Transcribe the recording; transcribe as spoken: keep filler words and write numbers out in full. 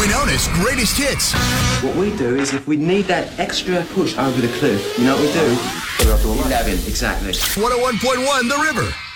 Winona's greatest hits. What we do is if we need that extra push over the cliff, you know what we do? Put it up to eleven. Exactly. one oh one point one The River.